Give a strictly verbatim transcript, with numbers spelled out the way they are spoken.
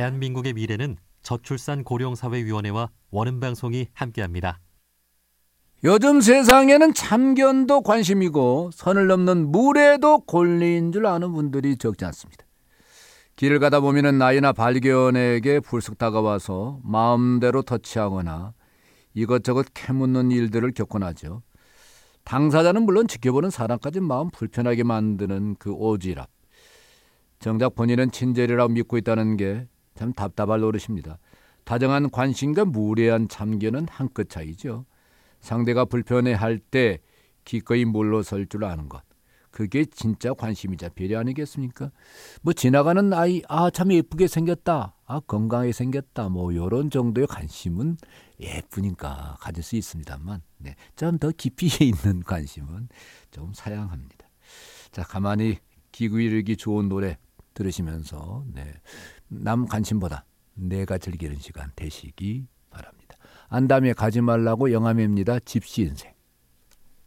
대한민국의 미래는 저출산 고령사회위원회와 원음방송이 함께합니다. 요즘 세상에는 참견도 관심이고 선을 넘는 물에도 권리인 줄 아는 분들이 적지 않습니다. 길을 가다 보면 나이나 발견에게 불쑥 다가와서 마음대로 터치하거나 이것저것 캐묻는 일들을 겪곤 하죠. 당사자는 물론 지켜보는 사람까지 마음 불편하게 만드는 그 오지랖. 정작 본인은 친절이라고 믿고 있다는 게 참 답답할 노릇입니다. 다정한 관심과 무례한 참견은 한 끗 차이죠. 상대가 불편해할 때 기꺼이 물러설 줄 아는 것. 그게 진짜 관심이자 배려 아니겠습니까? 뭐 지나가는 아이, 아 참 예쁘게 생겼다, 아 건강하게 생겼다, 뭐 이런 정도의 관심은 예쁘니까 가질 수 있습니다만, 네, 좀 더 깊이 있는 관심은 좀 사양합니다. 자, 가만히 기울이기 좋은 노래 들으시면서 네, 남 관심보다 내가 즐기는 시간 되시기 바랍니다. 안담에 가지 말라고 영암입니다. 집시 인생.